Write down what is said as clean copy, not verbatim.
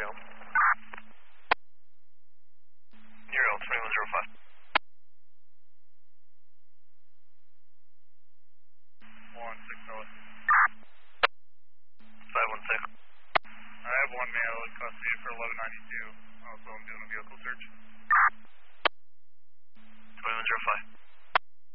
home. You're out, 2105. 516. I have one male in custody for 1192. Also, I'm doing a vehicle search. 2105.